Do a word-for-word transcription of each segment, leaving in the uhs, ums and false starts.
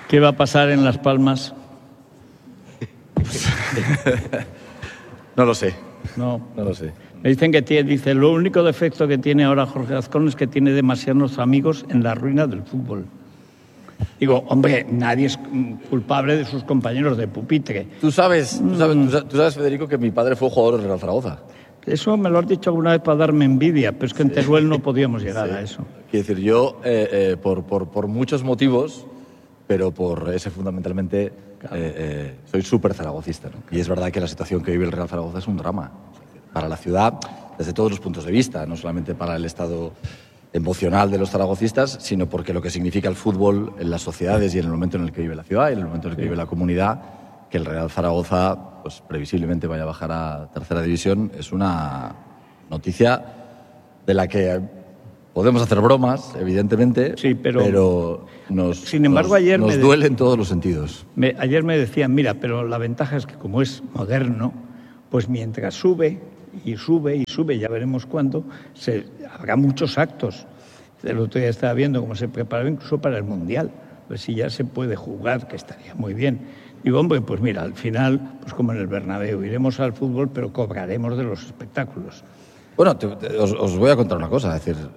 ¿Qué va a pasar en Las Palmas? No lo sé. No, no lo sé. Me dicen que tiene, dice, lo único defecto que tiene ahora Jorge Azcón es que tiene demasiados amigos en la ruina del fútbol. Digo, hombre, nadie es culpable de sus compañeros de pupitre. Tú sabes, tú sabes, tú sabes, tú sabes Federico, que mi padre fue jugador del Real Zaragoza. Eso me lo has dicho alguna vez para darme envidia, pero es que en Teruel no podíamos llegar sí. a eso. Quiero decir, yo, eh, eh, por, por, por muchos motivos, pero por ese fundamentalmente, claro. eh, eh, soy súper zaragocista, ¿no? Claro. Y es verdad que la situación que vive el Real Zaragoza es un drama para la ciudad, desde todos los puntos de vista, no solamente para el estado emocional de los zaragocistas, sino porque lo que significa el fútbol en las sociedades y en el momento en el que vive la ciudad y en el momento en el que sí. vive la comunidad, que el Real Zaragoza, pues previsiblemente vaya a bajar a tercera división, es una noticia de la que podemos hacer bromas, evidentemente, sí, pero, pero nos, sin embargo, nos, ayer nos me duele en todos los sentidos. Me, ayer me decían, mira, pero la ventaja es que como es moderno, pues mientras sube y sube y sube, ya veremos cuándo, se, habrá muchos actos. El otro día estaba viendo cómo se preparaba incluso para el Mundial, pues si ya se puede jugar, que estaría muy bien. Digo, hombre, pues mira, al final, pues como en el Bernabéu, iremos al fútbol, pero cobraremos de los espectáculos. Bueno, te, te, os, os voy a contar una cosa, es decir,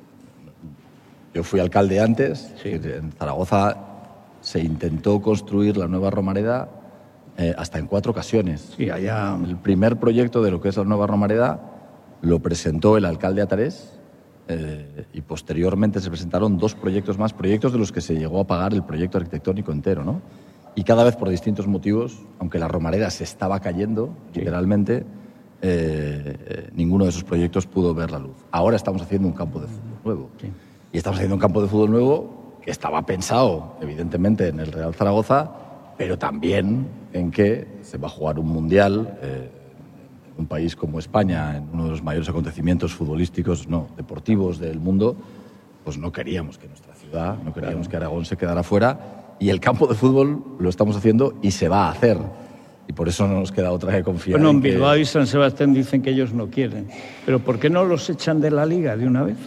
yo fui alcalde antes, sí. En Zaragoza se intentó construir la nueva Romareda eh, hasta en cuatro ocasiones. Sí, allá... El primer proyecto de lo que es la nueva Romareda lo presentó el alcalde Atarés eh, y posteriormente se presentaron dos proyectos más, proyectos de los que se llegó a pagar el proyecto arquitectónico entero, ¿no? Y cada vez por distintos motivos, aunque la Romareda se estaba cayendo, sí. literalmente, eh, eh, ninguno de esos proyectos pudo ver la luz. Ahora estamos haciendo un campo de fútbol nuevo. Sí. Y estamos haciendo un campo de fútbol nuevo que estaba pensado, evidentemente, en el Real Zaragoza, pero también en que se va a jugar un mundial eh, en un país como España, en uno de los mayores acontecimientos futbolísticos, no, deportivos del mundo. Pues no queríamos que nuestra ciudad, no queríamos claro. que Aragón se quedara fuera. Y el campo de fútbol lo estamos haciendo y se va a hacer. Y por eso no nos queda otra que confiar. Bueno, en, en que... Bilbao y San Sebastián dicen que ellos no quieren. ¿Pero por qué no los echan de la liga de una vez?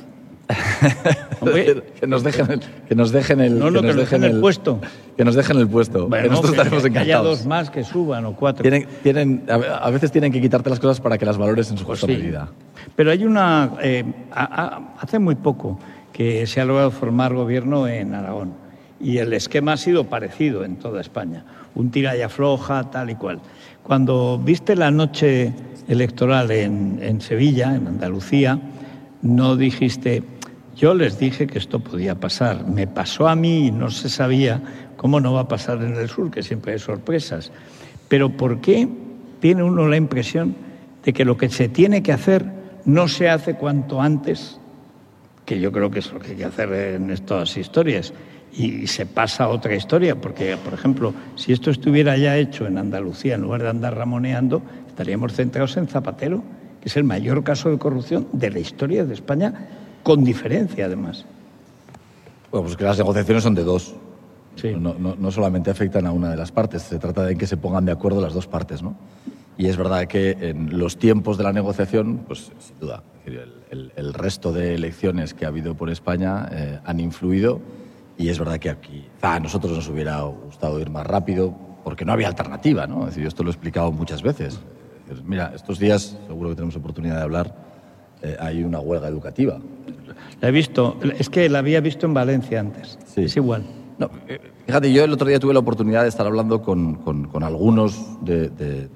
Hombre, que nos dejen el, que nos dejen el, no, no, que nos dejen el, el puesto. Que nos dejen el puesto. Bueno, que nosotros que, estaremos que encantados. haya dos más que suban o cuatro. Tienen, tienen, a veces tienen que quitarte las cosas para que las valores en su justa pues sí. medida. Pero hay una... Eh, a, a, hace muy poco que se ha logrado formar gobierno en Aragón. Y el esquema ha sido parecido en toda España. Un tira y afloja, tal y cual. Cuando viste la noche electoral en, en Sevilla, en Andalucía, no dijiste... Yo les dije que esto podía pasar. Me pasó a mí y no se sabía cómo no va a pasar en el sur, que siempre hay sorpresas. Pero ¿por qué tiene uno la impresión de que lo que se tiene que hacer no se hace cuanto antes? Que yo creo que es lo que hay que hacer en estas historias. Y se pasa a otra historia, porque, por ejemplo, si esto estuviera ya hecho en Andalucía, en lugar de andar ramoneando, estaríamos centrados en Zapatero, que es el mayor caso de corrupción de la historia de España, con diferencia, además. Bueno, pues que las negociaciones son de dos. Sí. No, no, no solamente afectan a una de las partes, se trata de que se pongan de acuerdo las dos partes, ¿no? Y es verdad que en los tiempos de la negociación, pues sin duda, el, el, el resto de elecciones que ha habido por España eh, han influido. Y es verdad que aquí a nosotros nos hubiera gustado ir más rápido porque no había alternativa, ¿no? Es decir, yo esto lo he explicado muchas veces. Mira, estos días, seguro que tenemos oportunidad de hablar, eh, hay una huelga educativa. La he visto, es que la había visto en Valencia antes, sí. Es igual. No, eh, fíjate, yo el otro día tuve la oportunidad de estar hablando con, con, con algunos de, de, de, de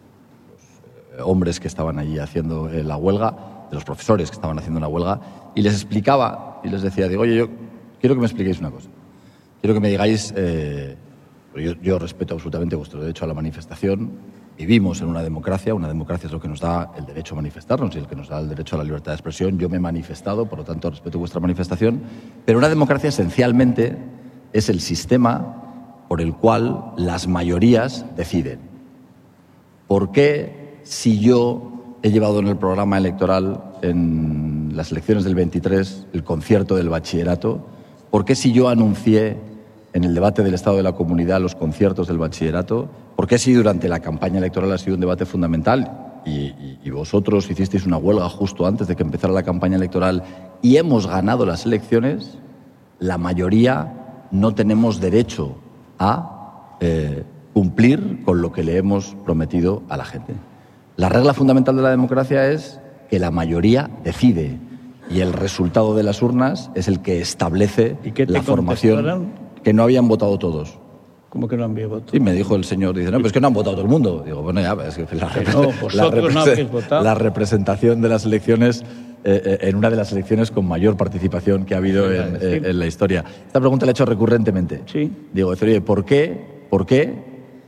los hombres que estaban allí haciendo eh, la huelga, de los profesores que estaban haciendo la huelga, y les explicaba, y les decía, digo, oye, yo... quiero que me expliquéis una cosa. Quiero que me digáis, eh, yo, yo respeto absolutamente vuestro derecho a la manifestación. Vivimos en una democracia, una democracia es lo que nos da el derecho a manifestarnos y el que nos da el derecho a la libertad de expresión. Yo me he manifestado, por lo tanto respeto vuestra manifestación, pero una democracia esencialmente es el sistema por el cual las mayorías deciden. ¿Por qué si yo he llevado en el programa electoral en las elecciones del veintitrés el concierto del bachillerato? ¿Por qué si yo anuncié en el debate del Estado de la Comunidad los conciertos del bachillerato? ¿Por qué si durante la campaña electoral ha sido un debate fundamental y, y, y vosotros hicisteis una huelga justo antes de que empezara la campaña electoral y hemos ganado las elecciones, la mayoría no tenemos derecho a eh, cumplir con lo que le hemos prometido a la gente. La regla fundamental de la democracia es que la mayoría decide y el resultado de las urnas es el que establece la formación. Que no habían votado todos. ¿Cómo que no han votado? Sí, me dijo el señor, dice, no, pues es que no han votado todo el mundo. Digo, bueno, ya, es que la, que no, la, repre no habéis votado. La representación de las elecciones, eh, eh, en una de las elecciones con mayor participación que ha habido sí, en, eh, en la historia. Esta pregunta la he hecho recurrentemente. Sí. Digo, oye, ¿por qué, por qué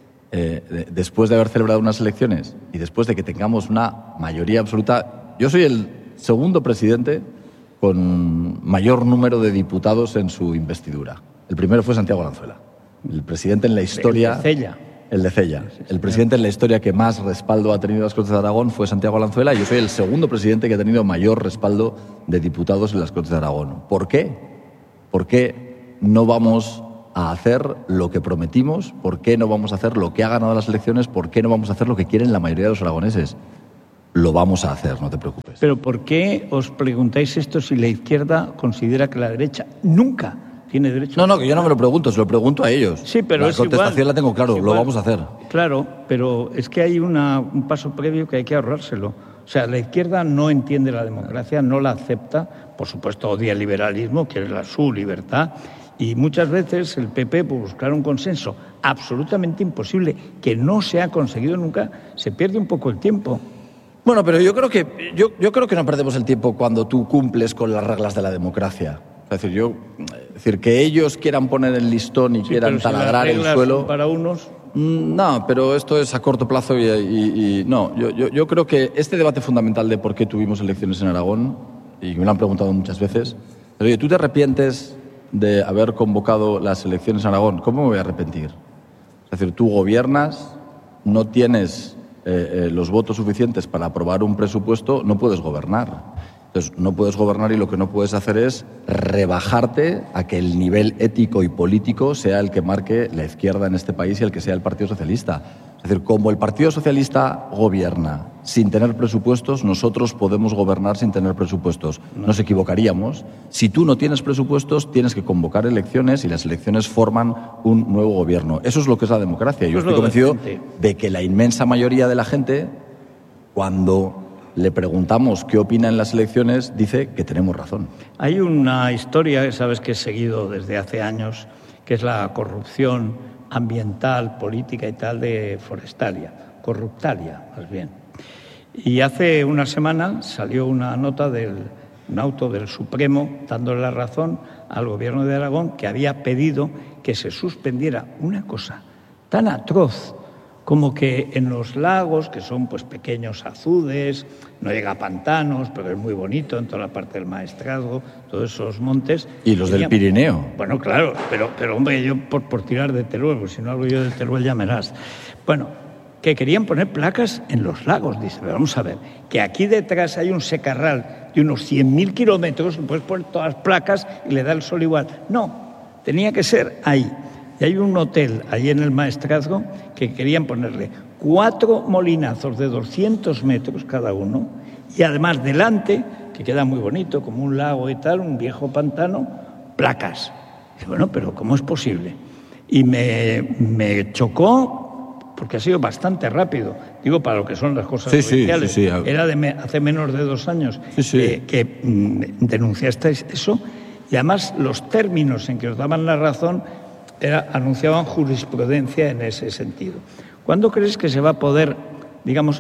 eh, después de haber celebrado unas elecciones y después de que tengamos una mayoría absoluta, yo soy el segundo presidente con mayor número de diputados en su investidura. El primero fue Santiago Alanzuela. El presidente en la historia... El de Cella. El de Cella. El presidente en la historia que más respaldo ha tenido en las Cortes de Aragón fue Santiago Alanzuela y yo soy el segundo presidente que ha tenido mayor respaldo de diputados en las Cortes de Aragón. ¿Por qué? ¿Por qué no vamos a hacer lo que prometimos? ¿Por qué no vamos a hacer lo que ha ganado las elecciones? ¿Por qué no vamos a hacer lo que quieren la mayoría de los aragoneses? Lo vamos a hacer, no te preocupes. Pero ¿por qué os preguntáis esto si la izquierda considera que la derecha nunca tiene derecho? No, no, que yo no me lo pregunto, se lo pregunto a ellos. Sí, pero la es contestación igual, la tengo claro, es lo vamos a hacer. Claro, pero es que hay una, un paso previo que hay que ahorrárselo. O sea, la izquierda no entiende la democracia, no la acepta, por supuesto odia el liberalismo, quiere la, su libertad, y muchas veces el P P, por buscar un consenso absolutamente imposible, que no se ha conseguido nunca, se pierde un poco el tiempo. Bueno, pero yo creo que yo, yo creo que no perdemos el tiempo cuando tú cumples con las reglas de la democracia. Es decir, yo, es decir, que ellos quieran poner el listón y sí, quieran taladrar si el suelo. Para unos. No, pero esto es a corto plazo y, y, y no. Yo, yo, yo creo que este debate fundamental de por qué tuvimos elecciones en Aragón, y me lo han preguntado muchas veces, pero oye, ¿tú te arrepientes de haber convocado las elecciones en Aragón? ¿Cómo me voy a arrepentir? Es decir, tú gobiernas, no tienes Eh, eh, los votos suficientes para aprobar un presupuesto, no puedes gobernar. Entonces, no puedes gobernar y lo que no puedes hacer es rebajarte a que el nivel ético y político sea el que marque la izquierda en este país y el que sea el Partido Socialista. Es decir, como el Partido Socialista gobierna sin tener presupuestos, nosotros podemos gobernar sin tener presupuestos. Nos equivocaríamos. Si tú no tienes presupuestos, tienes que convocar elecciones y las elecciones forman un nuevo gobierno. Eso es lo que es la democracia. Yo estoy convencido de que la inmensa mayoría de la gente, cuando le preguntamos qué opina en las elecciones, dice que tenemos razón. Hay una historia que sabes que he seguido desde hace años, que es la corrupción ambiental, política y tal de Forestalia, Corruptalia más bien. Y hace una semana salió una nota del un auto del Supremo dándole la razón al gobierno de Aragón, que había pedido que se suspendiera una cosa tan atroz como que en los lagos, que son pues pequeños azudes, no llega a pantanos, pero es muy bonito en toda la parte del Maestrazgo, todos esos montes. ¿Y los del Pirineo? Bueno, claro, pero, pero hombre, yo por, por tirar de Teruel, pues si no hablo yo de Teruel ya me das. Bueno, que querían poner placas en los lagos, dice, pero vamos a ver, que aquí detrás hay un secarral de unos cien mil kilómetros, puedes poner todas las placas y le da el sol igual. No, tenía que ser ahí. Y hay un hotel allí en el Maestrazgo que querían ponerle cuatro molinazos de doscientos metros cada uno y además delante, que queda muy bonito, como un lago y tal, un viejo pantano, placas. Y bueno, pero ¿cómo es posible? Y me, me chocó porque ha sido bastante rápido. Digo, para lo que son las cosas sí, judiciales. Sí, sí, sí. Era de me, hace menos de dos años sí, sí. Eh, que mm, denunciasteis eso y además los términos en que os daban la razón Era, anunciaban jurisprudencia en ese sentido. ¿Cuándo crees que se va a poder, digamos,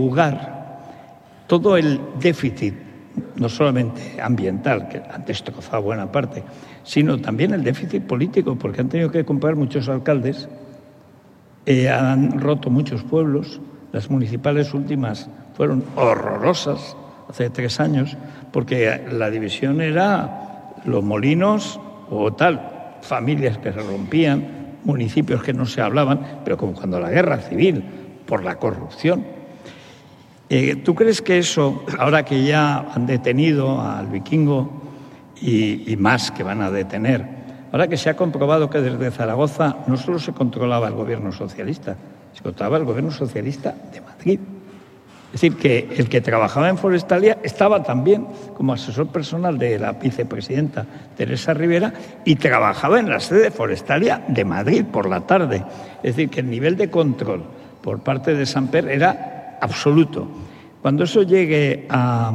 enjugar todo el déficit, no solamente ambiental, que ha destrozado buena parte, sino también el déficit político, porque han tenido que comprar muchos alcaldes, eh, han roto muchos pueblos, las municipales últimas fueron horrorosas hace tres años, porque la división era los molinos o tal, familias que se rompían, municipios que no se hablaban, pero como cuando la guerra civil, por la corrupción. Eh, ¿Tú crees que eso, ahora que ya han detenido al Vikingo y, y más que van a detener, ahora que se ha comprobado que desde Zaragoza no solo se controlaba el gobierno socialista, se controlaba el gobierno socialista de Madrid, Es decir, que el que trabajaba en Forestalia estaba también como asesor personal de la vicepresidenta Teresa Rivera y trabajaba en la sede de Forestalia de Madrid por la tarde. Es decir, que el nivel de control por parte de Samper era absoluto. Cuando eso llegue a,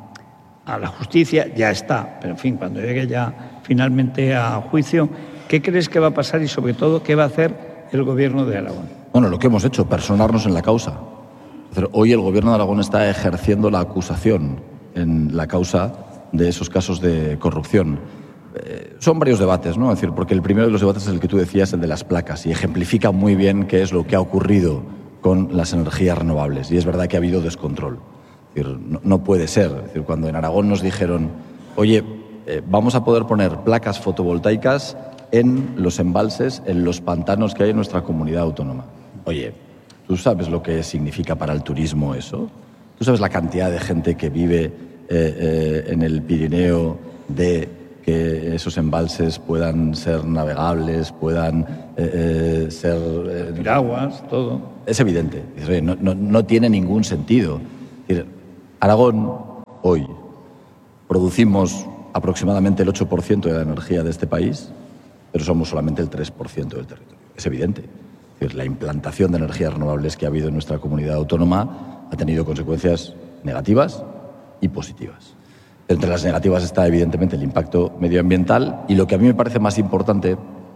a la justicia, ya está, pero en fin, cuando llegue ya finalmente a juicio, ¿qué crees que va a pasar y sobre todo qué va a hacer el gobierno de Aragón? Bueno, lo que hemos hecho, personarnos en la causa. Hoy el gobierno de Aragón está ejerciendo la acusación en la causa de esos casos de corrupción. Eh, son varios debates, ¿no? Es decir, porque el primero de los debates es el que tú decías, el de las placas, y ejemplifica muy bien qué es lo que ha ocurrido con las energías renovables. Y es verdad que ha habido descontrol. Es decir, no, no puede ser. Es decir, cuando en Aragón nos dijeron, oye, eh, vamos a poder poner placas fotovoltaicas en los embalses, en los pantanos que hay en nuestra comunidad autónoma. Oye, ¿tú sabes lo que significa para el turismo eso? ¿Tú sabes la cantidad de gente que vive eh, eh, en el Pirineo de que esos embalses puedan ser navegables, puedan eh, eh, ser... Eh, Piraguas, todo. Es evidente. No, no, no tiene ningún sentido. Es decir, Aragón, hoy, producimos aproximadamente el ocho por ciento de la energía de este país, pero somos solamente el tres por ciento del territorio. Es evidente. Es decir, la implantación de energías renovables que ha habido en nuestra comunidad autónoma ha tenido consecuencias negativas y positivas. Entre las negativas está, evidentemente, el impacto medioambiental y lo que a mí me parece más importante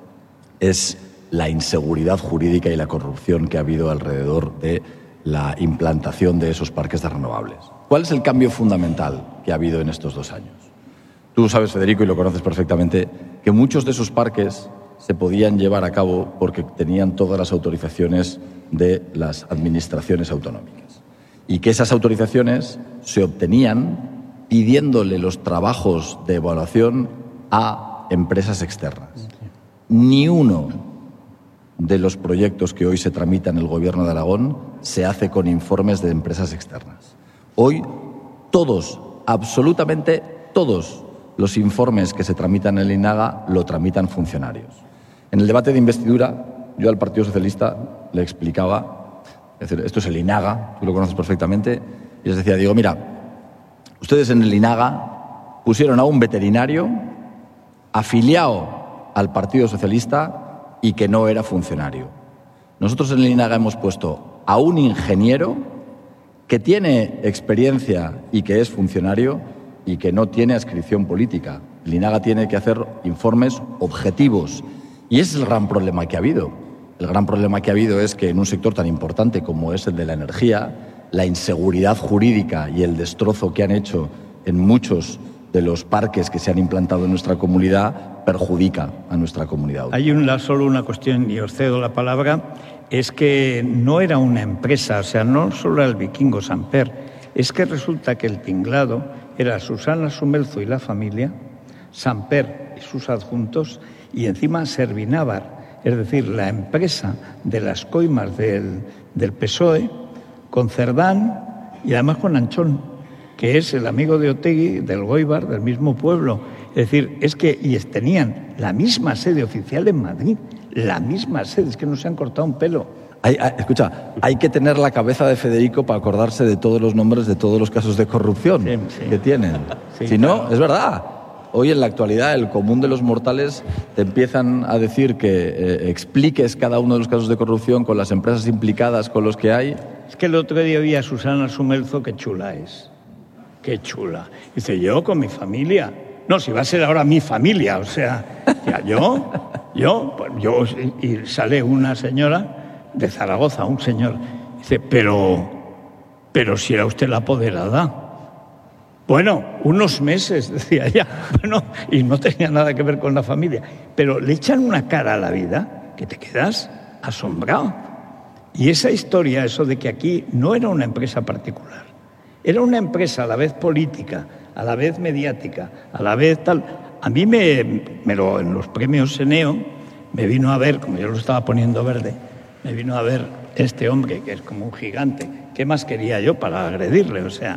es la inseguridad jurídica y la corrupción que ha habido alrededor de la implantación de esos parques de renovables. ¿Cuál es el cambio fundamental que ha habido en estos dos años? Tú sabes, Federico, y lo conoces perfectamente, que muchos de esos parques se podían llevar a cabo porque tenían todas las autorizaciones de las administraciones autonómicas y que esas autorizaciones se obtenían pidiéndole los trabajos de evaluación a empresas externas. Ni uno de los proyectos que hoy se tramitan en el Gobierno de Aragón se hace con informes de empresas externas. Hoy todos, absolutamente todos los informes que se tramitan en el INAGA lo tramitan funcionarios. En el debate de investidura, yo al Partido Socialista le explicaba, es decir, esto es el INAGA, tú lo conoces perfectamente, y les decía, digo, mira, ustedes en el INAGA pusieron a un veterinario afiliado al Partido Socialista y que no era funcionario. Nosotros en el INAGA hemos puesto a un ingeniero que tiene experiencia y que es funcionario y que no tiene adscripción política. El INAGA tiene que hacer informes objetivos. Y ese es el gran problema que ha habido. El gran problema que ha habido es que en un sector tan importante como es el de la energía, la inseguridad jurídica y el destrozo que han hecho en muchos de los parques que se han implantado en nuestra comunidad perjudica a nuestra comunidad. Hay una, solo una cuestión, y os cedo la palabra, es que no era una empresa, o sea, no solo era el Vikingo Samper, es que resulta que el tinglado era Susana Sumelzo y la familia, Samper y sus adjuntos, y encima Servinávar, es decir, la empresa de las coimas del, del P S O E, con Cerdán y además con Anchón, que es el amigo de Otegui, del Goibar, del mismo pueblo. Es decir, es que y tenían la misma sede oficial en Madrid, la misma sede, es que no se han cortado un pelo. Hay, hay, escucha, hay que tener la cabeza de Federico para acordarse de todos los nombres de todos los casos de corrupción sí, sí. que tienen. Sí, si no, claro. Es verdad. Hoy en la actualidad el común de los mortales te empiezan a decir que eh, expliques cada uno de los casos de corrupción con las empresas implicadas, con los que hay. Es que el otro día vi a Susana Sumelzo, qué chula es. Qué chula. Dice, yo con mi familia. No, si va a ser ahora mi familia, o sea, ya yo, yo, pues yo, y sale una señora de Zaragoza, un señor, dice, pero, pero si era usted la apoderada. Bueno, unos meses, decía ella, bueno, y no tenía nada que ver con la familia, pero le echan una cara a la vida que te quedas asombrado. Y esa historia, eso de que aquí no era una empresa particular, era una empresa a la vez política, a la vez mediática, a la vez tal. A mí me, me lo, en los premios Seneo me vino a ver, como yo lo estaba poniendo verde, me vino a ver este hombre que es como un gigante. ¿Qué más quería yo para agredirle? O sea...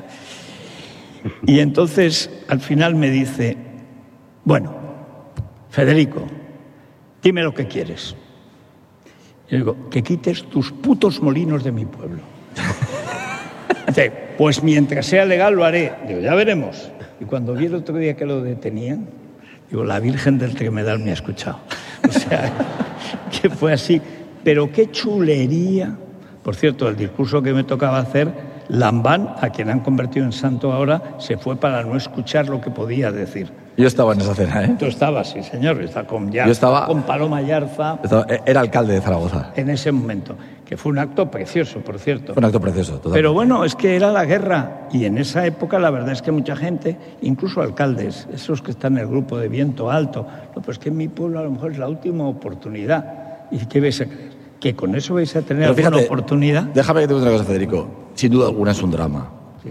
Y entonces, al final me dice, bueno, Federico, dime lo que quieres. Y digo, que quites tus putos molinos de mi pueblo. Dice, pues mientras sea legal lo haré. Digo, ya veremos. Y cuando vi el otro día que lo detenían, digo, la Virgen del Tremedal me ha escuchado. O sea, que fue así. Pero qué chulería. Por cierto, el discurso que me tocaba hacer, Lambán, a quien han convertido en santo ahora, se fue para no escuchar lo que podía decir. Yo estaba en esa cena, ¿eh? Tú estabas, sí, señor. Estaba con, Yarza, Yo estaba, con Paloma Yarza. Estaba, era alcalde de Zaragoza. En ese momento, que fue un acto precioso, por cierto. Fue un acto precioso, totalmente. Pero bueno, es que era la guerra. Y en esa época la verdad es que mucha gente, incluso alcaldes, esos que están en el grupo de Viento Alto, no, pues que en mi pueblo a lo mejor es la última oportunidad. ¿Y qué vais a creer? ¿Que con eso vais a tener Pero alguna fíjate, oportunidad? Déjame que te diga una cosa, Federico. Sin duda alguna es un drama. Sí.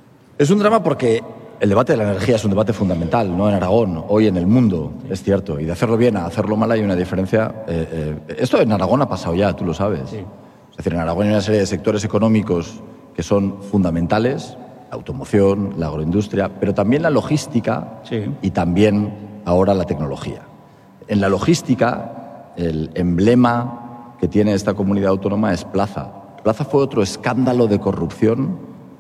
Es un drama porque el debate de la energía es un debate fundamental, no en Aragón, hoy en el mundo, es cierto. Y de hacerlo bien a hacerlo mal hay una diferencia. Eh, eh, esto en Aragón ha pasado ya, tú lo sabes. Sí. Es decir, en Aragón hay una serie de sectores económicos que son fundamentales, la automoción, la agroindustria, pero también la logística Sí. y también ahora la tecnología. En la logística, el emblema que tiene esta comunidad autónoma es Plaza. Plaza fue otro escándalo de corrupción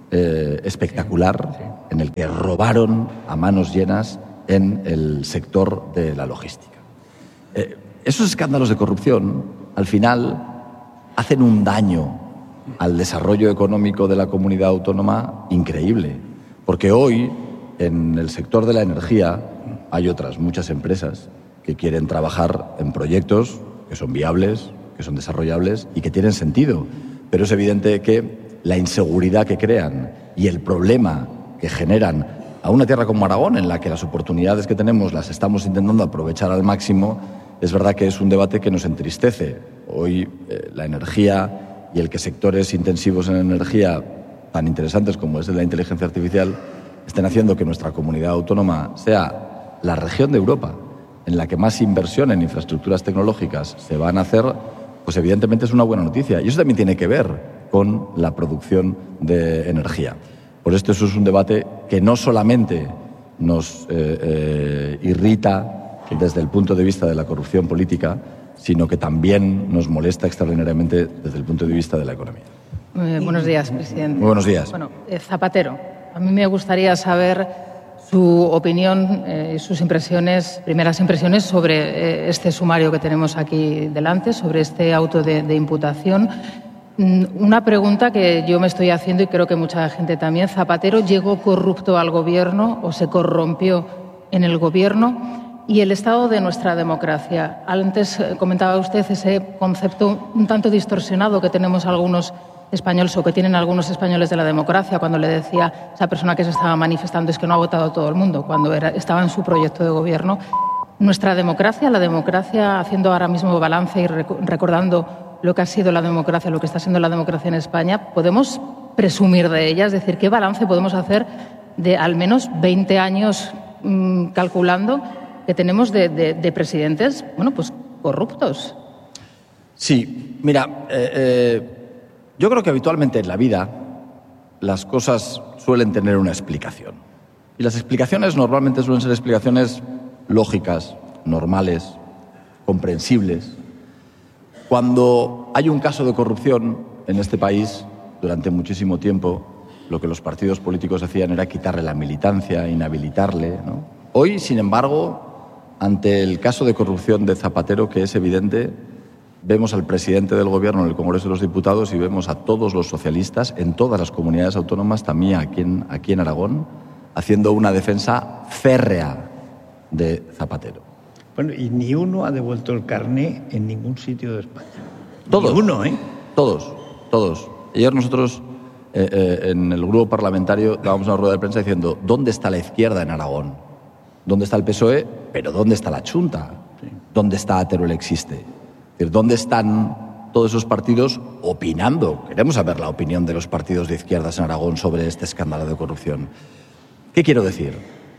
eh, espectacular, sí, sí, en el que robaron a manos llenas en el sector de la logística. Eh, esos escándalos de corrupción, al final, hacen un daño al desarrollo económico de la comunidad autónoma increíble, porque hoy, en el sector de la energía, hay otras muchas empresas que quieren trabajar en proyectos que son viables, que son desarrollables y que tienen sentido. Pero es evidente que la inseguridad que crean y el problema que generan a una tierra como Aragón, en la que las oportunidades que tenemos las estamos intentando aprovechar al máximo, es verdad que es un debate que nos entristece. Hoy eh, la energía y el que sectores intensivos en energía tan interesantes como es la inteligencia artificial estén haciendo que nuestra comunidad autónoma sea la región de Europa en la que más inversión en infraestructuras tecnológicas se van a hacer, pues evidentemente es una buena noticia. Y eso también tiene que ver con la producción de energía. Por esto eso es un debate que no solamente nos eh, eh, irrita desde el punto de vista de la corrupción política, sino que también nos molesta extraordinariamente desde el punto de vista de la economía. Eh, buenos días, presidente. Muy buenos días. Bueno, eh, Zapatero, a mí me gustaría saber su opinión y eh, sus impresiones, primeras impresiones sobre eh, este sumario que tenemos aquí delante, sobre este auto de, de imputación. Una pregunta que yo me estoy haciendo y creo que mucha gente también. ¿Zapatero llegó corrupto al gobierno o se corrompió en el gobierno? Y el estado de nuestra democracia. Antes comentaba usted ese concepto un tanto distorsionado que tenemos algunos españoles o que tienen algunos españoles de la democracia, cuando le decía a esa persona que se estaba manifestando es que no ha votado todo el mundo, cuando era, estaba en su proyecto de gobierno. Nuestra democracia, la democracia, haciendo ahora mismo balance y recordando lo que ha sido la democracia, lo que está siendo la democracia en España, ¿podemos presumir de ella? Es decir, ¿qué balance podemos hacer de al menos veinte años mmm, calculando que tenemos de, de, de presidentes, bueno, pues corruptos? Sí, mira, eh, eh, yo creo que habitualmente en la vida las cosas suelen tener una explicación. Y las explicaciones normalmente suelen ser explicaciones lógicas, normales, comprensibles. Cuando hay un caso de corrupción en este país, durante muchísimo tiempo, lo que los partidos políticos hacían era quitarle la militancia, inhabilitarle, ¿no? Hoy, sin embargo, ante el caso de corrupción de Zapatero, que es evidente, vemos al presidente del Gobierno en el Congreso de los Diputados y vemos a todos los socialistas en todas las comunidades autónomas, también aquí en, aquí en Aragón, haciendo una defensa férrea de Zapatero. Bueno, y ni uno ha devuelto el carné en ningún sitio de España. Todos. Ni uno, ¿eh? Todos, todos. Ayer nosotros eh, eh, en el grupo parlamentario dábamos una rueda de prensa diciendo ¿dónde está la izquierda en Aragón? ¿Dónde está el P S O E? Pero ¿dónde está la Chunta? Sí. ¿Dónde está Teruel Existe? Es decir, ¿dónde están todos esos partidos opinando? Queremos saber la opinión de los partidos de izquierdas en Aragón sobre este escándalo de corrupción. ¿Qué quiero decir?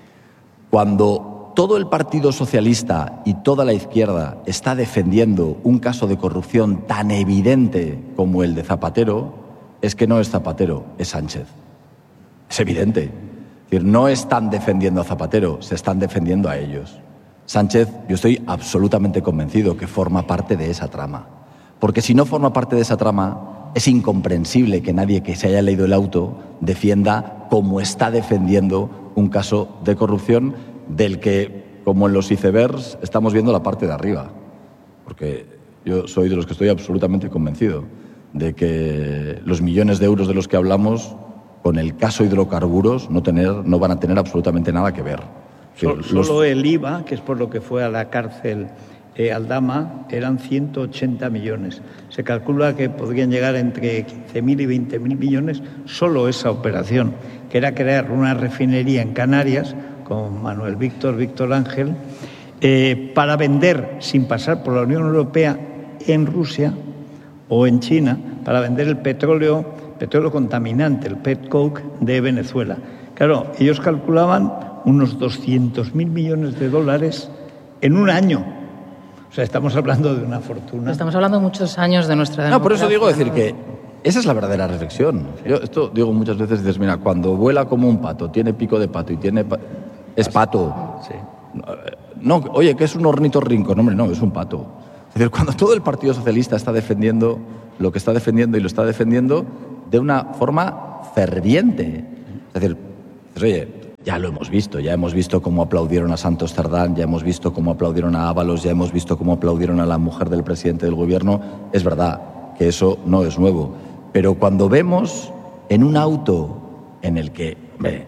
Cuando todo el Partido Socialista y toda la izquierda está defendiendo un caso de corrupción tan evidente como el de Zapatero, es que no es Zapatero, es Sánchez. Es evidente. Es decir, no están defendiendo a Zapatero, se están defendiendo a ellos. Sánchez, yo estoy absolutamente convencido que forma parte de esa trama. Porque si no forma parte de esa trama, es incomprensible que nadie que se haya leído el auto defienda como está defendiendo un caso de corrupción del que, como en los icebergs, estamos viendo la parte de arriba. Porque yo soy de los que estoy absolutamente convencido de que los millones de euros de los que hablamos con el caso hidrocarburos no, tener, no van a tener absolutamente nada que ver. Solo, los... solo el I V A, que es por lo que fue a la cárcel eh, Aldama, eran ciento ochenta millones. Se calcula que podrían llegar entre quince mil y veinte mil millones solo esa operación, que era crear una refinería en Canarias con Manuel Víctor, Víctor Ángel, eh, para vender sin pasar por la Unión Europea en Rusia o en China, para vender el petróleo, petróleo contaminante, el petcoke de Venezuela. Claro, ellos calculaban unos doscientos mil millones de dólares en un año. O sea, estamos hablando de una fortuna. Estamos hablando de muchos años de nuestra democracia. No, por eso digo decir que esa es la verdadera reflexión. Yo esto digo muchas veces, dices, mira, cuando vuela como un pato, tiene pico de pato y tiene... Pa- es pato. Sí. No, oye, que es un ornitorrinco. No, hombre, no, es un pato. Es decir, cuando todo el Partido Socialista está defendiendo lo que está defendiendo y lo está defendiendo de una forma ferviente. Es decir, pues, oye, ya lo hemos visto, ya hemos visto cómo aplaudieron a Santos Cerdán, ya hemos visto cómo aplaudieron a Ábalos, ya hemos visto cómo aplaudieron a la mujer del presidente del gobierno. Es verdad que eso no es nuevo. Pero cuando vemos en un auto en el que, hombre,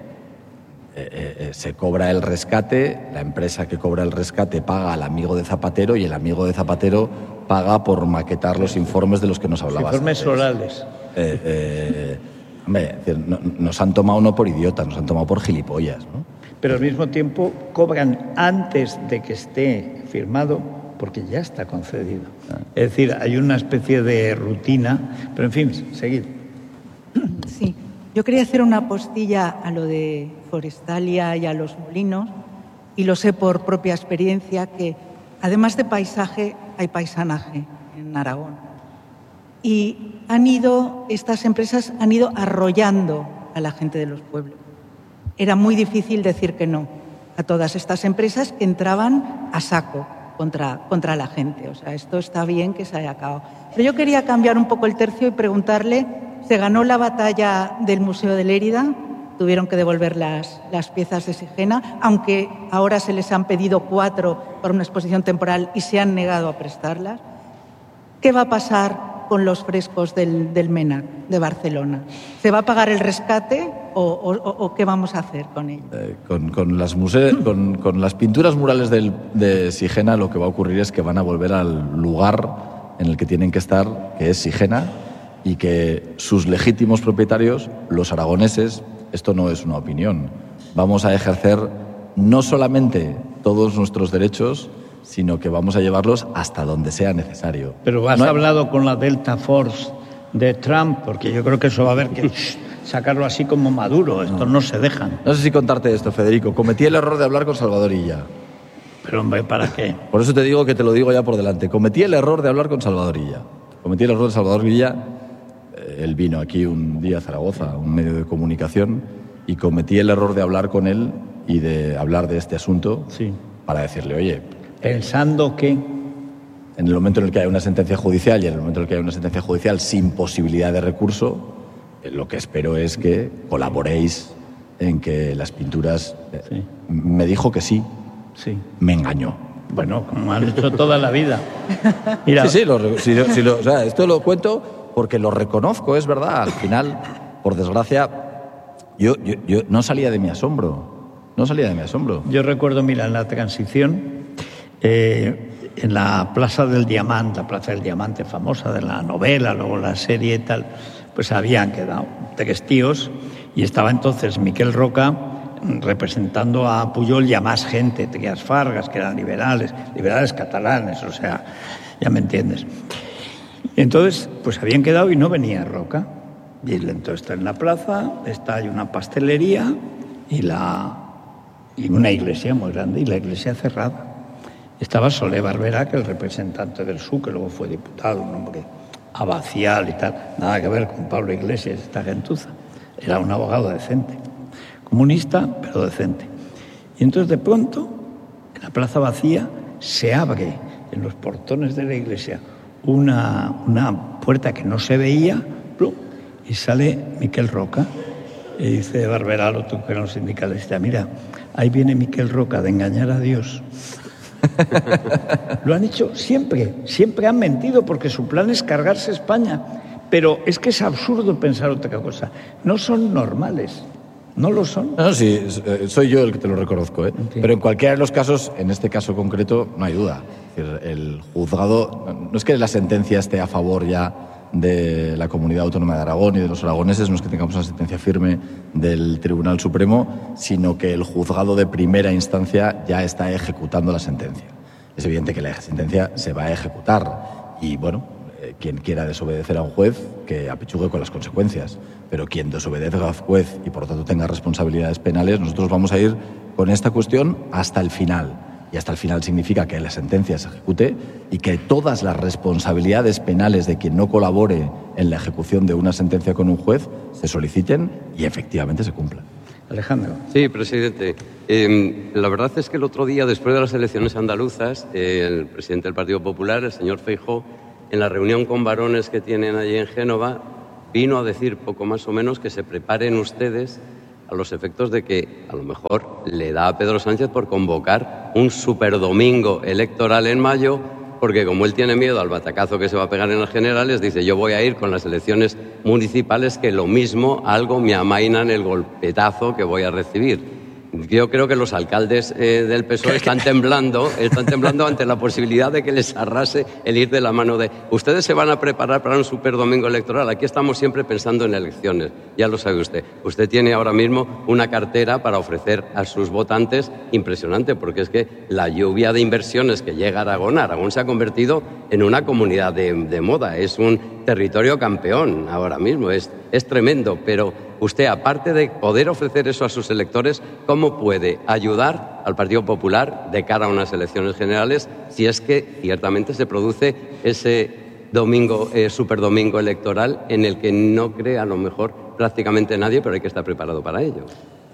eh, eh, se cobra el rescate, la empresa que cobra el rescate paga al amigo de Zapatero y el amigo de Zapatero paga por maquetar los informes de los que nos hablabas. Informes antes. orales. Eh, eh, hombre, no, nos han tomado no por idiotas, nos han tomado por gilipollas, ¿no? Pero al mismo tiempo cobran antes de que esté firmado porque ya está concedido. Es decir, hay una especie de rutina, pero en fin, seguid. Sí, yo quería hacer una postilla a lo de Forestalia y a los molinos, y lo sé por propia experiencia que además de paisaje hay paisanaje en Aragón. Y han ido, estas empresas han ido arrollando a la gente de los pueblos. Era muy difícil decir que no a todas estas empresas que entraban a saco contra, contra la gente. O sea, esto está bien que se haya acabado. Pero yo quería cambiar un poco el tercio y preguntarle, ¿se ganó la batalla del Museo de Lérida? Tuvieron que devolver las, las piezas de Sigena, aunque ahora se les han pedido cuatro por una exposición temporal y se han negado a prestarlas. ¿Qué va a pasar con los frescos del, del MENAC de Barcelona? ¿Se va a pagar el rescate o, o, o qué vamos a hacer con ello? Eh, con, con, las muse- con, con las pinturas murales del, de Sigena lo que va a ocurrir es que van a volver al lugar en el que tienen que estar, que es Sigena, y que sus legítimos propietarios, los aragoneses, esto no es una opinión, vamos a ejercer no solamente todos nuestros derechos, sino que vamos a llevarlos hasta donde sea necesario. Pero has no hay... hablado con la Delta Force de Trump, porque yo creo que eso va a haber que sacarlo así como Maduro. Estos no. no se dejan. No sé si contarte esto, Federico. Cometí el error de hablar con Salvador Illa. Pero, hombre, ¿para qué? Por eso te digo que te lo digo ya por delante. Cometí el error de hablar con Salvador Illa. Cometí el error de Salvador Illa. Él vino aquí un día a Zaragoza, un medio de comunicación, y cometí el error de hablar con él y de hablar de este asunto sí. para decirle, oye... Pensando que... En el momento en el que hay una sentencia judicial y en el momento en el que hay una sentencia judicial sin posibilidad de recurso, lo que espero es que colaboréis en que las pinturas... Sí. Me dijo que sí. Sí. Me engañó. Bueno, como han hecho toda la vida. Mira. Sí, sí, lo, si, si lo, o sea, esto lo cuento porque lo reconozco, es verdad. Al final, por desgracia, yo, yo, yo no salía de mi asombro. No salía de mi asombro. Yo recuerdo, mira, en la transición... Eh, en la Plaza del Diamante, la Plaza del Diamante famosa de la novela, luego la serie y tal, pues habían quedado tres tíos y estaba entonces Miquel Roca representando a Pujol y a más gente, Trias Fargas, que eran liberales, liberales catalanes, o sea, ya me entiendes. Entonces, pues habían quedado y no venía Roca. Y entonces está en la plaza, está hay una pastelería y, la, y una iglesia muy grande y la iglesia cerrada. Estaba Solé Barberá, que es el representante del S U, que luego fue diputado, un hombre abacial y tal. Nada que ver con Pablo Iglesias, esta gentuza. Era un abogado decente. Comunista, pero decente. Y entonces, de pronto, en la plaza vacía, se abre en los portones de la iglesia una, una puerta que no se veía, ¡plum!, y sale Miquel Roca. Y dice Barberá, lo que era un sindicalista, mira, ahí viene Miquel Roca de engañar a Dios. Lo han hecho siempre, siempre han mentido porque su plan es cargarse España. Pero es que es absurdo pensar otra cosa. No son normales, no lo son. No, sí, soy yo el que te lo reconozco, ¿eh? Sí. Pero en cualquiera de los casos, en este caso concreto, no hay duda. Es decir, el juzgado, no es que la sentencia esté a favor ya de la Comunidad Autónoma de Aragón y de los aragoneses, no es que tengamos una sentencia firme del Tribunal Supremo, sino que el juzgado de primera instancia ya está ejecutando la sentencia. Es evidente que la sentencia se va a ejecutar y, bueno, eh, quien quiera desobedecer a un juez, que apechugue con las consecuencias, pero quien desobedezca a un juez y, por lo tanto, tenga responsabilidades penales, nosotros vamos a ir con esta cuestión hasta el final. Y hasta el final significa que la sentencia se ejecute y que todas las responsabilidades penales de quien no colabore en la ejecución de una sentencia con un juez se soliciten y efectivamente se cumplan. Alejandro. Sí, presidente. Eh, la verdad es que el otro día, después de las elecciones andaluzas, eh, el presidente del Partido Popular, el señor Feijóo, en la reunión con varones que tienen allí en Génova, vino a decir poco más o menos que se preparen ustedes a los efectos de que a lo mejor le da a Pedro Sánchez por convocar un superdomingo electoral en mayo, porque como él tiene miedo al batacazo que se va a pegar en las generales, dice yo voy a ir con las elecciones municipales que lo mismo algo me amainan el golpetazo que voy a recibir. Yo creo que los alcaldes eh, del P S O E están temblando, están temblando ante la posibilidad de que les arrase el ir de la mano de... Ustedes se van a preparar para un superdomingo electoral. Aquí estamos siempre pensando en elecciones, ya lo sabe usted. Usted tiene ahora mismo una cartera para ofrecer a sus votantes impresionante, porque es que la lluvia de inversiones que llega a Aragón, Aragón se ha convertido en una comunidad de, de moda, es un territorio campeón ahora mismo, es, es tremendo, pero... Usted, aparte de poder ofrecer eso a sus electores, ¿cómo puede ayudar al Partido Popular de cara a unas elecciones generales si es que ciertamente se produce ese domingo, eh, superdomingo electoral en el que no cree a lo mejor prácticamente nadie, pero hay que estar preparado para ello?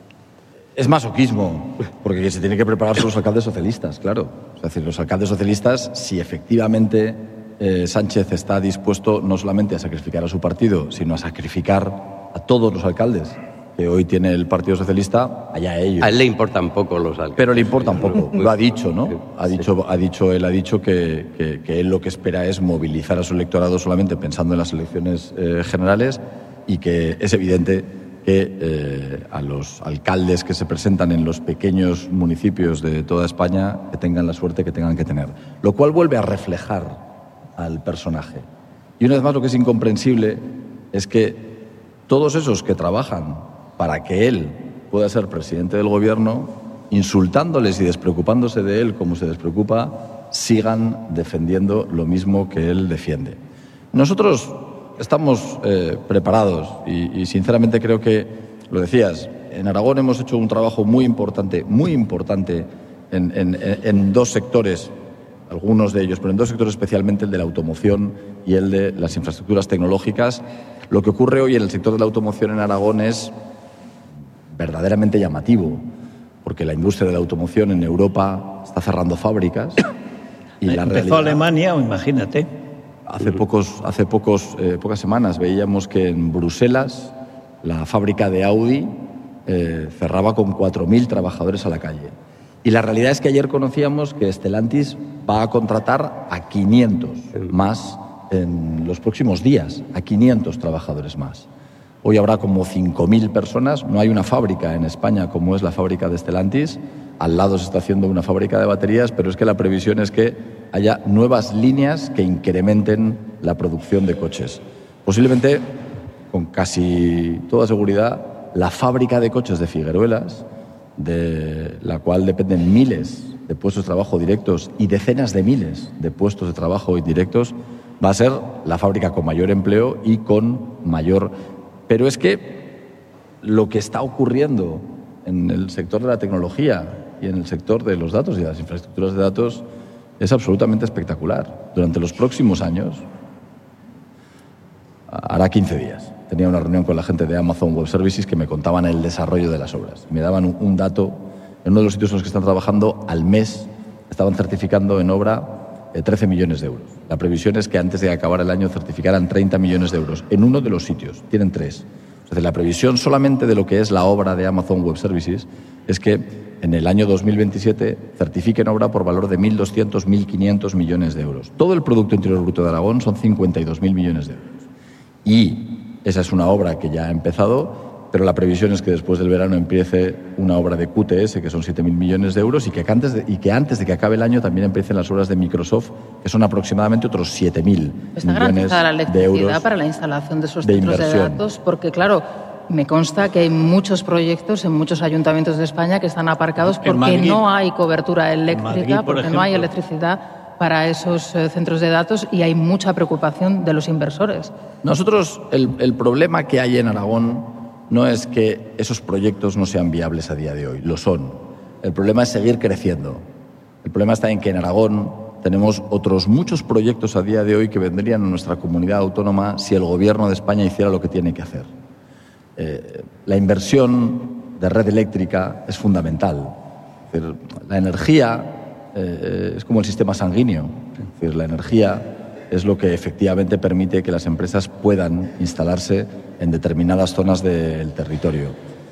Es masoquismo, porque se tiene que preparar son los alcaldes socialistas, claro. Es decir, los alcaldes socialistas, si efectivamente eh, Sánchez está dispuesto no solamente a sacrificar a su partido, sino a sacrificar a todos los alcaldes que hoy tiene el Partido Socialista, allá ellos. A él le importan poco los alcaldes. Pero le importan poco, lo ha dicho, ¿no? Ha dicho, ha dicho, él ha dicho que, que, que él lo que espera es movilizar a su electorado solamente pensando en las elecciones eh, generales y que es evidente que eh, a los alcaldes que se presentan en los pequeños municipios de toda España que tengan la suerte que tengan que tener. Lo cual vuelve a reflejar al personaje. Y una vez más lo que es incomprensible es que todos esos que trabajan para que él pueda ser presidente del gobierno, insultándoles y despreocupándose de él como se despreocupa, sigan defendiendo lo mismo que él defiende. Nosotros estamos eh, preparados y, y sinceramente creo que, lo decías, en Aragón hemos hecho un trabajo muy importante, muy importante en, en, en dos sectores, algunos de ellos, pero en dos sectores especialmente, el de la automoción y el de las infraestructuras tecnológicas. Lo que ocurre hoy en el sector de la automoción en Aragón es verdaderamente llamativo, porque la industria de la automoción en Europa está cerrando fábricas. Y la Empezó realidad, Alemania, o imagínate. Hace, pocos, hace pocos, eh, pocas semanas veíamos que en Bruselas la fábrica de Audi eh, cerraba con cuatro mil trabajadores a la calle. Y la realidad es que ayer conocíamos que Stellantis va a contratar a quinientos más en los próximos días, a quinientos trabajadores más. Hoy habrá como cinco mil personas. No hay una fábrica en España como es la fábrica de Stellantis. Al lado se está haciendo una fábrica de baterías, pero es que la previsión es que haya nuevas líneas que incrementen la producción de coches. Posiblemente, con casi toda seguridad, la fábrica de coches de Figueruelas, de la cual dependen miles de puestos de trabajo directos y decenas de miles de puestos de trabajo indirectos, va a ser la fábrica con mayor empleo y con mayor... Pero es que lo que está ocurriendo en el sector de la tecnología y en el sector de los datos y de las infraestructuras de datos es absolutamente espectacular. Durante los próximos años, hará quince días, tenía una reunión con la gente de Amazon Web Services que me contaban el desarrollo de las obras. Me daban un, un dato, en uno de los sitios en los que están trabajando, al mes estaban certificando en obra eh, trece millones de euros. La previsión es que antes de acabar el año certificaran treinta millones de euros en uno de los sitios. Tienen tres. Es decir, la previsión solamente de lo que es la obra de Amazon Web Services es que en el año dos mil veintisiete certifiquen obra por valor de mil doscientos a mil quinientos millones de euros. Todo el Producto Interior Bruto de Aragón son cincuenta y dos mil millones de euros. Y esa es una obra que ya ha empezado, pero la previsión es que después del verano empiece una obra de Q T S, que son siete mil millones de euros, y que, antes de, y que antes de que acabe el año también empiecen las obras de Microsoft, que son aproximadamente otros siete mil millones la de euros para la instalación de esos de centros inversión. de datos, porque claro, me consta que hay muchos proyectos en muchos ayuntamientos de España que están aparcados porque Madrid, no hay cobertura eléctrica, Madrid, por porque ejemplo, no hay electricidad para esos eh, centros de datos y hay mucha preocupación de los inversores. Nosotros, el, el problema que hay en Aragón no es que esos proyectos no sean viables a día de hoy, lo son. El problema es seguir creciendo. El problema está en que en Aragón tenemos otros muchos proyectos a día de hoy que vendrían a nuestra comunidad autónoma si el Gobierno de España hiciera lo que tiene que hacer. Eh, la inversión de red eléctrica es fundamental. Es decir, la energía eh, es como el sistema sanguíneo. Es decir, la energía es lo que efectivamente permite que las empresas puedan instalarse en determinadas zonas del territorio.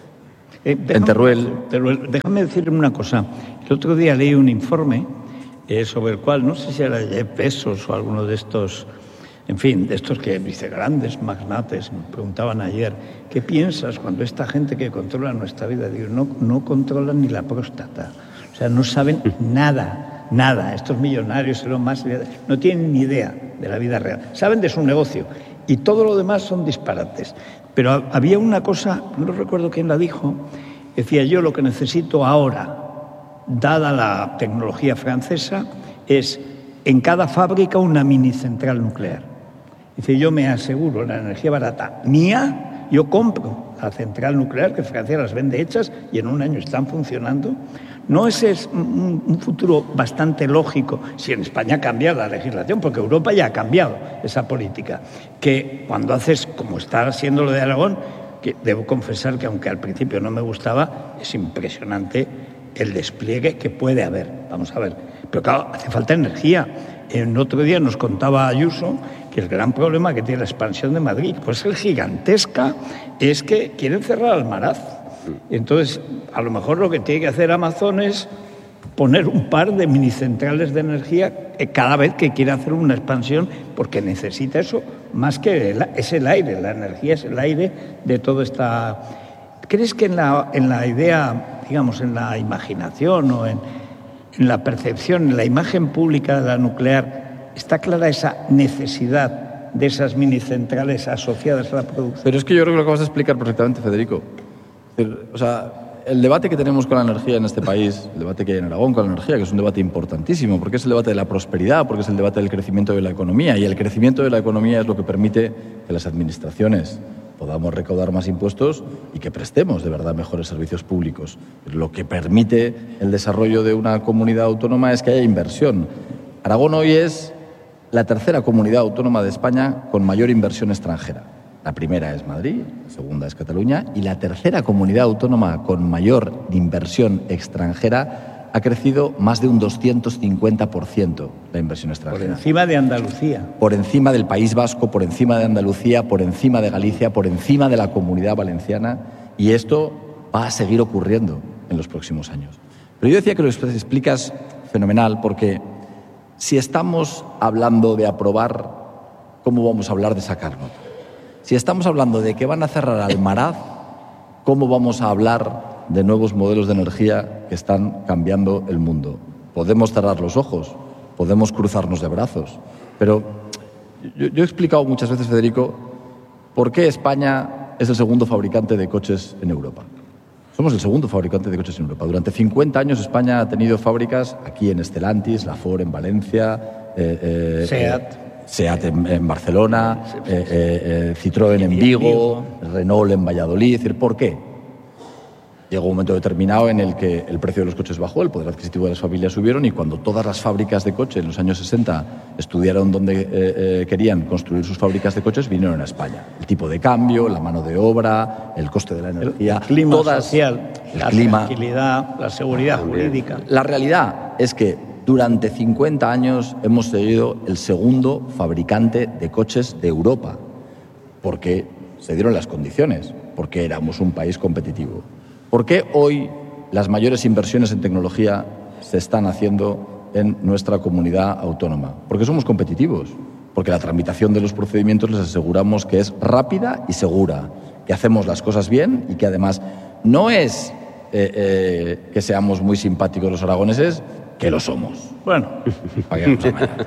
Eh, déjame, en Teruel... Teruel, déjame decirle una cosa. El otro día leí un informe eh, sobre el cual, no sé si era Jeff Bezos o alguno de estos, en fin, de estos que dice grandes magnates, me preguntaban ayer, ¿qué piensas cuando esta gente que controla nuestra vida? Digo, no, no controlan ni la próstata. O sea, no saben nada. Nada, estos millonarios Elon Musk no tienen ni idea de la vida real. Saben de su negocio y todo lo demás son disparates. Pero había una cosa, no recuerdo quién la dijo, decía yo lo que necesito ahora, dada la tecnología francesa, es en cada fábrica una mini central nuclear. Dice, yo me aseguro la energía barata mía, yo compro la central nuclear que Francia las vende hechas y en un año están funcionando. ¿No ese es un, un futuro bastante lógico si en España cambia la legislación? Porque Europa ya ha cambiado esa política. Que cuando haces, como está haciendo lo de Aragón, que debo confesar que aunque al principio no me gustaba, es impresionante el despliegue que puede haber. Vamos a ver. Pero claro, hace falta energía. El otro día nos contaba Ayuso que el gran problema que tiene la expansión de Madrid, pues es gigantesca, es que quieren cerrar Almaraz. Entonces, a lo mejor lo que tiene que hacer Amazon es poner un par de minicentrales de energía cada vez que quiere hacer una expansión, porque necesita eso más que el, es el aire, la energía es el aire de toda esta... ¿Crees que en la, en la idea, digamos, en la imaginación o en, en la percepción, en la imagen pública de la nuclear, está clara esa necesidad de esas minicentrales asociadas a la producción? Pero es que yo creo que lo acabas de explicar perfectamente, Federico. O sea, el debate que tenemos con la energía en este país, el debate que hay en Aragón con la energía, que es un debate importantísimo, porque es el debate de la prosperidad, porque es el debate del crecimiento de la economía, y el crecimiento de la economía es lo que permite que las administraciones podamos recaudar más impuestos y que prestemos de verdad mejores servicios públicos. Lo que permite el desarrollo de una comunidad autónoma es que haya inversión. Aragón hoy es la tercera comunidad autónoma de España con mayor inversión extranjera. La primera es Madrid, la segunda es Cataluña y la tercera comunidad autónoma con mayor inversión extranjera ha crecido más de un doscientos cincuenta por ciento la inversión extranjera. Por encima de Andalucía. Por encima del País Vasco, por encima de Andalucía, por encima de Galicia, por encima de la Comunidad Valenciana, y esto va a seguir ocurriendo en los próximos años. Pero yo decía que lo explicas fenomenal porque si estamos hablando de aprobar, ¿cómo vamos a hablar de sacar nota? Si estamos hablando de que van a cerrar Almaraz, ¿cómo vamos a hablar de nuevos modelos de energía que están cambiando el mundo? Podemos cerrar los ojos, podemos cruzarnos de brazos, pero yo, yo he explicado muchas veces, Federico, por qué España es el segundo fabricante de coches en Europa. Somos el segundo fabricante de coches en Europa. Durante cincuenta años España ha tenido fábricas aquí en Stellantis, la Ford en Valencia, eh, eh, SEAT. Eh, SEAT en, en Barcelona, eh, eh, eh, Citroën en Vigo, Renault en Valladolid. Es decir, ¿por qué? Llegó un momento determinado en el que el precio de los coches bajó, el poder adquisitivo de las familias subieron y cuando todas las fábricas de coches en los años sesenta estudiaron dónde eh, eh, querían construir sus fábricas de coches, vinieron a España. El tipo de cambio, la mano de obra, el coste de la energía, el, el clima todas, social, el la clima, tranquilidad, la seguridad jurídica. La realidad es que durante cincuenta años hemos seguido el segundo fabricante de coches de Europa, porque se dieron las condiciones, porque éramos un país competitivo. ¿Por qué hoy las mayores inversiones en tecnología se están haciendo en nuestra comunidad autónoma? Porque somos competitivos, porque la tramitación de los procedimientos les aseguramos que es rápida y segura, que hacemos las cosas bien y que además no es eh, eh, que seamos muy simpáticos los aragoneses, que lo somos. Bueno, para que nos engañen.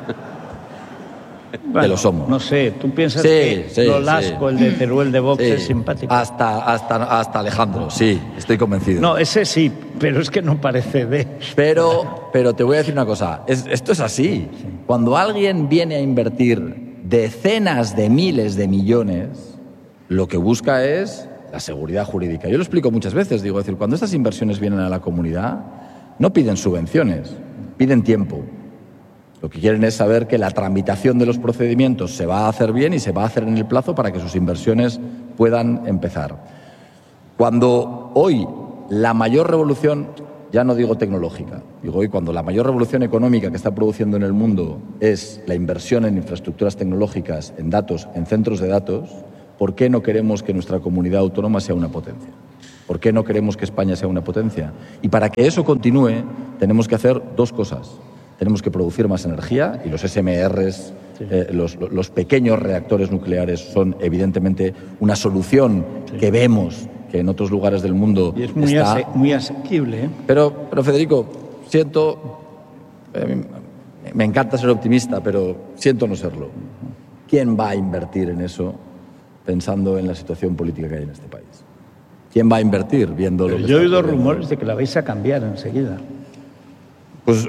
Bueno, que lo somos. No sé, ¿tú piensas Sí, que sí, Nolasco, sí. el de Teruel de Vox, Sí. es simpático? Hasta, hasta, hasta Alejandro, sí, estoy convencido. No, ese sí, pero es que no parece de... Pero, pero te voy a decir una cosa, es- esto es así. Cuando alguien viene a invertir decenas de miles de millones, lo que busca es la seguridad jurídica. Yo lo explico muchas veces, digo, es decir, cuando estas inversiones vienen a la comunidad, no piden subvenciones, piden tiempo. Lo que quieren es saber que la tramitación de los procedimientos se va a hacer bien y se va a hacer en el plazo para que sus inversiones puedan empezar. Cuando hoy la mayor revolución, ya no digo tecnológica, digo hoy cuando la mayor revolución económica que está produciendo en el mundo es la inversión en infraestructuras tecnológicas, en datos, en centros de datos, ¿por qué no queremos que nuestra comunidad autónoma sea una potencia? ¿Por qué no queremos que España sea una potencia? Y para que eso continúe, tenemos que hacer dos cosas. Tenemos que producir más energía y los S M Rs, sí. eh, los, los pequeños reactores nucleares son evidentemente una solución sí. que vemos que en otros lugares del mundo y es muy, está... ase muy asequible. ¿eh? Pero, pero Federico, siento... Eh, me encanta ser optimista, pero siento no serlo. ¿Quién va a invertir en eso pensando en la situación política que hay en este país? ¿Quién va a invertir viendo pero lo que yo he oído ocurriendo? rumores de que la vais a cambiar enseguida. Pues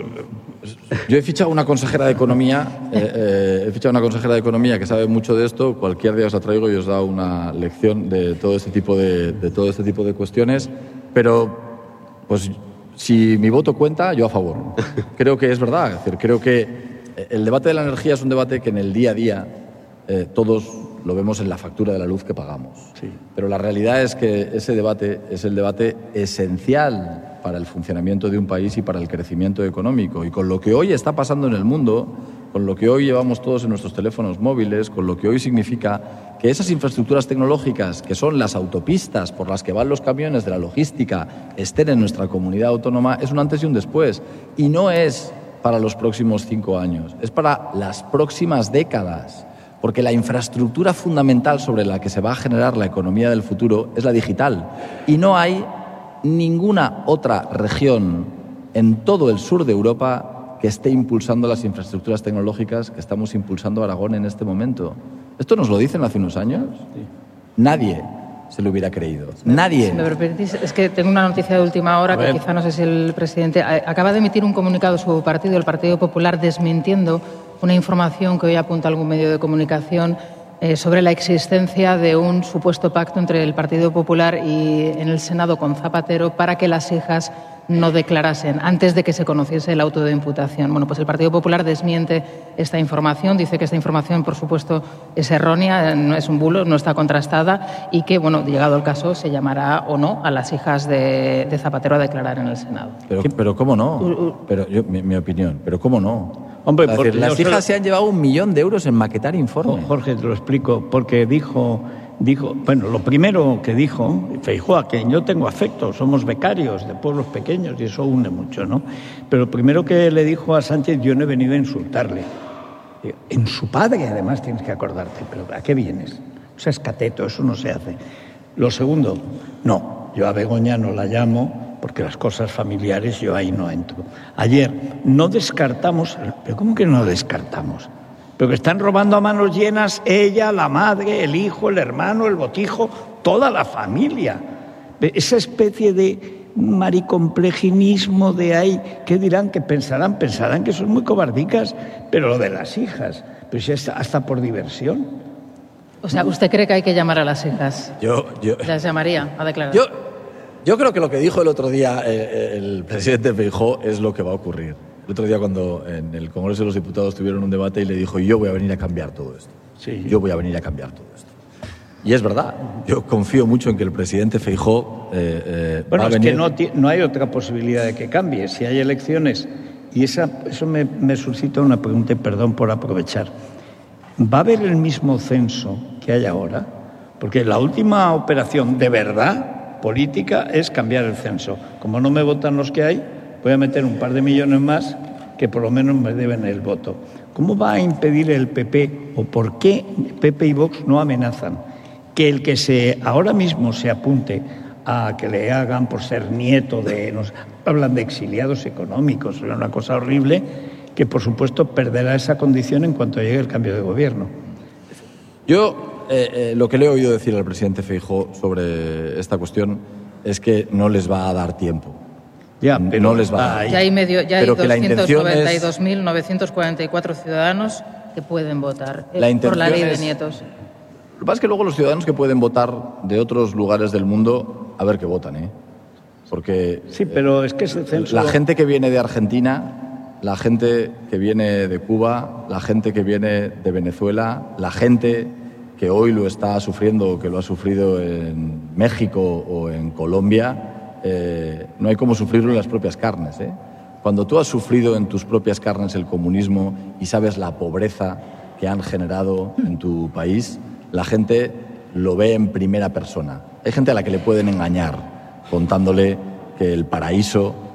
yo he fichado una consejera de Economía, eh, eh, he fichado una consejera de Economía que sabe mucho de esto. Cualquier día os la traigo y os da una lección de todo este tipo de, de todo este tipo de cuestiones. Pero, pues, si mi voto cuenta, yo a favor. Creo que es verdad. Es decir, creo que el debate de la energía es un debate que en el día a día eh, todos lo vemos en la factura de la luz que pagamos. Sí. Pero la realidad es que ese debate es el debate esencial para el funcionamiento de un país y para el crecimiento económico. Y con lo que hoy está pasando en el mundo, con lo que hoy llevamos todos en nuestros teléfonos móviles, con lo que hoy significa que esas infraestructuras tecnológicas, que son las autopistas por las que van los camiones de la logística, estén en nuestra comunidad autónoma, es un antes y un después. Y no es para los próximos cinco años, es para las próximas décadas. Porque la infraestructura fundamental sobre la que se va a generar la economía del futuro es la digital. Y no hay ninguna otra región en todo el sur de Europa que esté impulsando las infraestructuras tecnológicas que estamos impulsando Aragón en este momento. ¿Esto nos lo dicen hace unos años? Sí. Nadie se lo hubiera creído. Nadie. Si me permitís, es que tengo una noticia de última hora que quizá no sé si el presidente... Acaba de emitir un comunicado su partido, el Partido Popular, desmintiendo una información que hoy apunta algún medio de comunicación eh, sobre la existencia de un supuesto pacto entre el Partido Popular y en el Senado con Zapatero para que las hijas no declarasen antes de que se conociese el auto de imputación. Bueno, pues el Partido Popular desmiente esta información, dice que esta información, por supuesto, es errónea, no es un bulo, no está contrastada y que, bueno, llegado el caso, se llamará o no a las hijas de, de Zapatero a declarar en el Senado. Pero, pero ¿cómo no? Pero yo, mi, mi opinión, pero ¿cómo no? Hombre, es decir, las hijas se han llevado un millón de euros en maquetar informes. Jorge, te lo explico, porque dijo... Dijo, bueno, lo primero que dijo, Feijóo, a quien yo tengo afecto, somos becarios de pueblos pequeños y eso une mucho, ¿no? Pero lo primero que le dijo a Sánchez, yo no he venido a insultarle. En su padre, además, tienes que acordarte, pero ¿a qué vienes? O sea, es cateto, eso no se hace. Lo segundo, no, yo a Begoña no la llamo porque las cosas familiares yo ahí no entro. Ayer no descartamos, pero ¿cómo que no descartamos? Pero que están robando a manos llenas ella, la madre, el hijo, el hermano, el botijo, toda la familia. Esa especie de maricomplejismo de ahí, ¿qué dirán? ¿Qué pensarán? Pensarán que son muy cobardicas, pero lo de las hijas, pues ya está hasta por diversión. O sea, ¿usted cree que hay que llamar a las hijas? Yo, yo... ¿Las llamaría a declarar? Yo, yo creo que lo que dijo el otro día eh, el presidente Feijóo es lo que va a ocurrir. El otro día cuando en el Congreso de los Diputados tuvieron un debate y le dijo, yo voy a venir a cambiar todo esto. Sí. Yo voy a venir a cambiar todo esto. Y es verdad, yo confío mucho en que el presidente Feijóo eh, eh, bueno, va a es venir... que no, no hay otra posibilidad de que cambie. Si hay elecciones y esa, eso me, me suscita una pregunta, y perdón por aprovechar. ¿Va a haber el mismo censo que hay ahora? Porque la última operación de verdad política es cambiar el censo. Como no me votan los que hay, voy a meter un par de millones más que por lo menos me deben el voto. ¿Cómo va a impedir el P P, o por qué P P y Vox no amenazan que el que se ahora mismo se apunte a que le hagan por ser nieto de... Nos hablan de exiliados económicos, es una cosa horrible, que por supuesto perderá esa condición en cuanto llegue el cambio de gobierno? Yo eh, eh, lo que le he oído decir al presidente Feijóo sobre esta cuestión es que no les va a dar tiempo. Ya, pero no les va a dar. Ya hay, medio, ya hay Pero que la intención doscientos noventa y dos es- mil novecientos cuarenta y cuatro ciudadanos que pueden votar eh, La por la ley intención de es- nietos. Lo que pasa es que luego los ciudadanos que pueden votar de otros lugares del mundo, a ver qué votan, ¿eh? Porque Sí, pero es que ese censo... la gente que viene de Argentina, la gente que viene de Cuba, la gente que viene de Venezuela, la gente que hoy lo está sufriendo o que lo ha sufrido en México o en Colombia, eh, no hay como sufrirlo en las propias carnes, ¿eh? Cuando tú has sufrido en tus propias carnes el comunismo y sabes la pobreza que han generado en tu país, la gente lo ve en primera persona. Hay gente a la que le pueden engañar contándole que el paraíso